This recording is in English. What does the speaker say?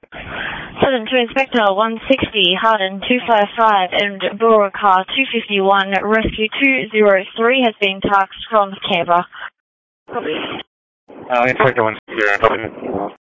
7 to Inspector 160, Harden 255 and Beauregard 251, Rescue 203 has been tasked from Canberra. Inspector 160,